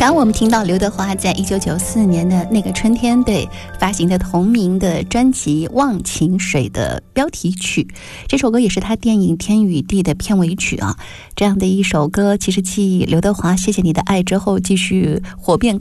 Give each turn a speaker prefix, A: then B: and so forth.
A: 刚我们听到刘德华在1994年的那个春天对发行的同名的专辑《忘情水》的标题曲，这首歌也是他电影《天与地》的片尾曲啊。这样的一首歌其实继刘德华《谢谢你的爱》之后继续火遍